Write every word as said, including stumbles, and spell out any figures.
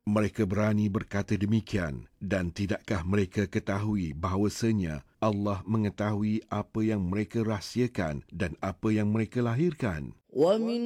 Mereka berani berkata demikian, dan tidakkah mereka ketahui bahawasanya Allah mengetahui apa yang mereka rahsiakan dan apa yang mereka lahirkan? وَمِنْ